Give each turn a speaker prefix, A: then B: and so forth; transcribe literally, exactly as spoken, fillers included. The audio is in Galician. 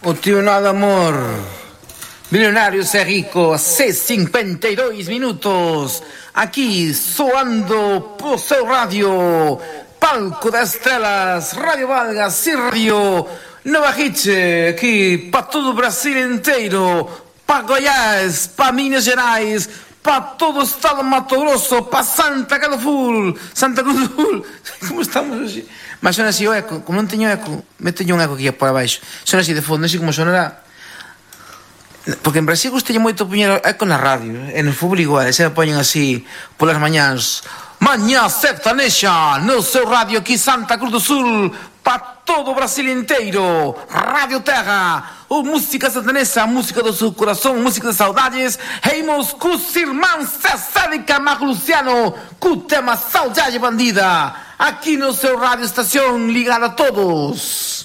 A: O tío nada amor. Milionarios é rico, C cincuenta e dois minutos. Aqui soando por seu rádio. Palco das Estrelas, Rádio Valgas e Rádio Nova Hit. Aqui para todo o Brasil inteiro. Para Goiás, para Minas Gerais, para todo o estado de Mato Grosso, para Santa Cruz do Sul. Santa Cruz do Sul. Como estamos hoje? Mas suena así o eco, como non teño eco, meto un eco aquí por abaixo. Suena así de fondo, non sei como sonará. Porque en Brasil gustalle moito poñer eco na radio, e no fútbol igual, se me poñen así polas mañáns. Mañá sertanexa, no seu radio aquí Santa Cruz do Sul, para todo o Brasil inteiro. Radio Terra, o música sertanexa, música do seu corazón, música de saudades. Heimos cos irmáns César e Camargo Luciano, co tema Saudade Bandida. Aqui no seu rádio estación ligada a todos.